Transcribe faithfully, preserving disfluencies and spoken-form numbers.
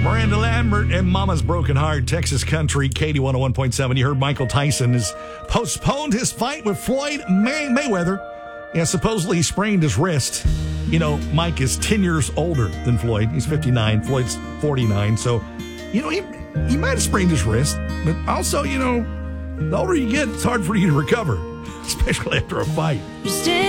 Miranda Lambert and Mama's Broken Heart, Texas Country, Katie one oh one point seven. You heard Michael Tyson has postponed his fight with Floyd May- Mayweather. Yeah, supposedly he sprained his wrist. You know, Mike is ten years older than Floyd. He's fifty-nine. Floyd's forty-nine. So, you know, he, he might have sprained his wrist. But also, you know, the older you get, it's hard for you to recover, especially after a fight.